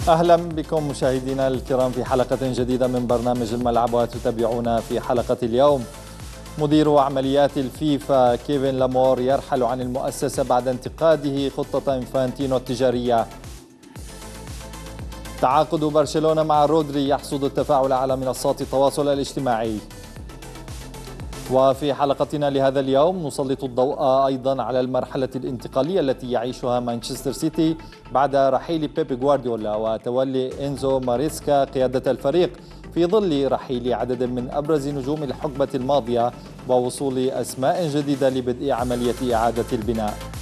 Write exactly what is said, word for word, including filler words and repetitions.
أهلا بكم مشاهدينا الكرام في حلقة جديدة من برنامج الملعب، وتتابعونا في حلقة اليوم. مدير عمليات الفيفا كيفن لامور يرحل عن المؤسسة بعد انتقاده خطة إنفانتينو التجارية. تعاقد برشلونة مع رودري يحصد التفاعل على منصات التواصل الاجتماعي. وفي حلقتنا لهذا اليوم نسلط الضوء أيضا على المرحلة الانتقالية التي يعيشها مانشستر سيتي بعد رحيل بيب غوارديولا وتولي إنزو ماريسكا قيادة الفريق، في ظل رحيل عدد من أبرز نجوم الحقبة الماضية ووصول أسماء جديدة لبدء عملية إعادة البناء.